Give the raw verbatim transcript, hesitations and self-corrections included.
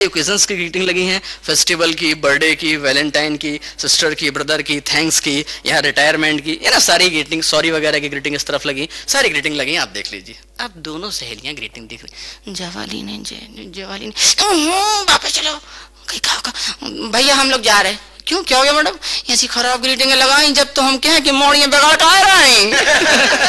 Occasions की greeting लगी हैं, फेस्टिवल की, बर्थडे की, वैलेंटाइन की, सिस्टर की, ब्रदर की, थैंक्स की, यहाँ रिटायरमेंट की, ये ना सारी ग्रीटिंग, सॉरी वगैरह की ग्रीटिंग इस तरफ लगी, सारी ग्रीटिंग लगी, आप देख लीजिए। अब दोनों सहेलियां ग्रीटिंग देख रही, जवाली ने जवाली ने वापस चलो, भैया हम लोग जा रहे हैं। क्यों, क्या हो गया मैडम? ऐसी खराब ग्रीटिंग लगाई जब तो हम कहें कि मोड़िए बेगाट आ रहे हैं।